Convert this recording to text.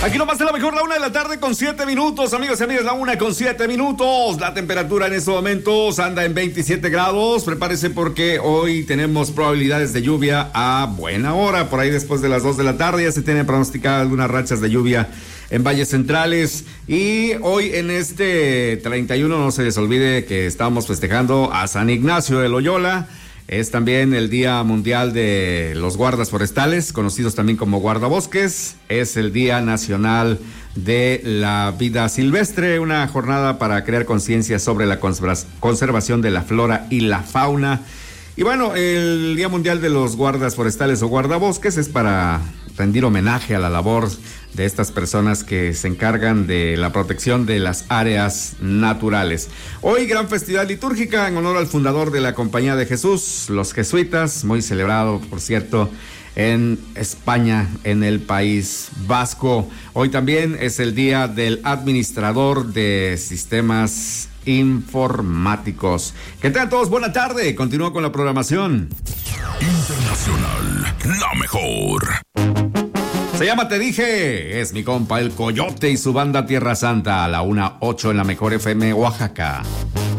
Aquí nomás de la mejor, la 1:07 p.m, amigos y amigas, la 1:07 p.m. La temperatura en estos momentos anda en 27 grados. Prepárese porque hoy tenemos probabilidades de lluvia a buena hora. Por ahí después de las 2 de la tarde ya se tienen pronosticadas algunas rachas de lluvia en valles centrales. Y hoy en este 31 no se les olvide que estamos festejando a San Ignacio de Loyola. Es también el Día Mundial de los Guardas Forestales, conocidos también como guardabosques. Es el Día Nacional de la Vida Silvestre, una jornada para crear conciencia sobre la conservación de la flora y la fauna. Y bueno, el Día Mundial de los Guardas Forestales o guardabosques es para rendir homenaje a la labor de estas personas que se encargan de la protección de las áreas naturales. Hoy gran festividad litúrgica en honor al fundador de la Compañía de Jesús, los jesuitas, muy celebrado, por cierto, en España, en el País Vasco. Hoy también es el día del administrador de sistemas informáticos. Que tengan todos buena tarde. Continúo con la programación. Internacional, la mejor. Se llama Te Dije, es mi compa El Coyote y su banda Tierra Santa, a la 1:08 en la mejor FM Oaxaca.